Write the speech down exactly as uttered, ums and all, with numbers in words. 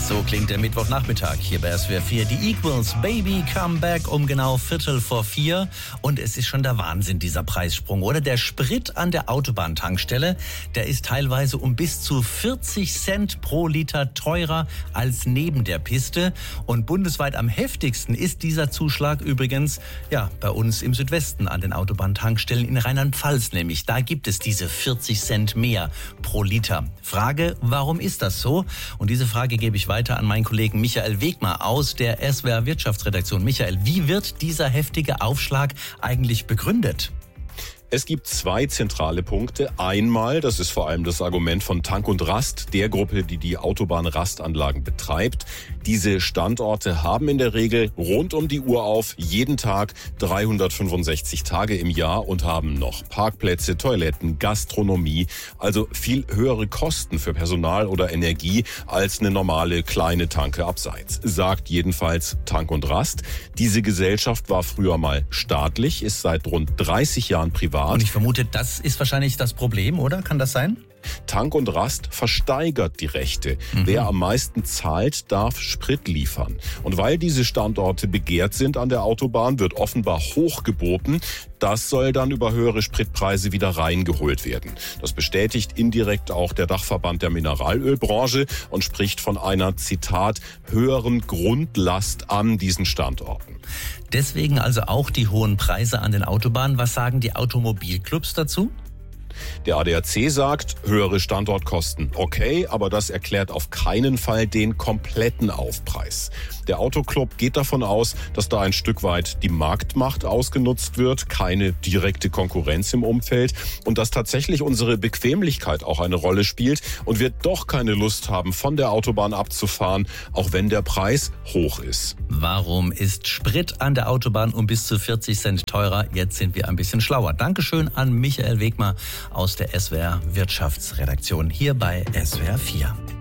So klingt der Mittwochnachmittag hier bei S W R vier. Die Equals, Baby Come Back um genau Viertel vor vier. Und es ist schon der Wahnsinn, dieser Preissprung, oder? Der Sprit an der Autobahntankstelle, der ist teilweise um bis zu vierzig Cent pro Liter teurer als neben der Piste. Und bundesweit am heftigsten ist dieser Zuschlag übrigens ja bei uns im Südwesten an den Autobahntankstellen in Rheinland-Pfalz nämlich. Da gibt es diese vierzig Cent mehr pro Liter. Frage, warum ist das so? Und diese Frage gebe ich weiter an meinen Kollegen Michael Wegmar aus der S W R Wirtschaftsredaktion. Michael, wie wird dieser heftige Aufschlag eigentlich begründet? Es gibt zwei zentrale Punkte. Einmal, das ist vor allem das Argument von Tank und Rast, der Gruppe, die die Autobahnrastanlagen betreibt. Diese Standorte haben in der Regel rund um die Uhr auf, jeden Tag dreihundertfünfundsechzig Tage im Jahr und haben noch Parkplätze, Toiletten, Gastronomie, also viel höhere Kosten für Personal oder Energie als eine normale kleine Tanke abseits, sagt jedenfalls Tank und Rast. Diese Gesellschaft war früher mal staatlich, ist seit rund dreißig Jahren privat. Und ich vermute, das ist wahrscheinlich das Problem, oder? Kann das sein? Tank und Rast versteigert die Rechte. Mhm. Wer am meisten zahlt, darf Sprit liefern. Und weil diese Standorte begehrt sind an der Autobahn, wird offenbar hoch geboten. Das soll dann über höhere Spritpreise wieder reingeholt werden. Das bestätigt indirekt auch der Dachverband der Mineralölbranche und spricht von einer, Zitat, höheren Grundlast an diesen Standorten. Deswegen also auch die hohen Preise an den Autobahnen. Was sagen die Automobilclubs dazu? Der A D A C sagt, höhere Standortkosten. Okay, aber das erklärt auf keinen Fall den kompletten Aufpreis. Der Autoclub geht davon aus, dass da ein Stück weit die Marktmacht ausgenutzt wird, keine direkte Konkurrenz im Umfeld und dass tatsächlich unsere Bequemlichkeit auch eine Rolle spielt und wir doch keine Lust haben, von der Autobahn abzufahren, auch wenn der Preis hoch ist. Warum ist Sprit an der Autobahn um bis zu vierzig Cent teurer? Jetzt sind wir ein bisschen schlauer. Dankeschön an Michael Wegmar aus der S W R Wirtschaftsredaktion hier bei S W R vier.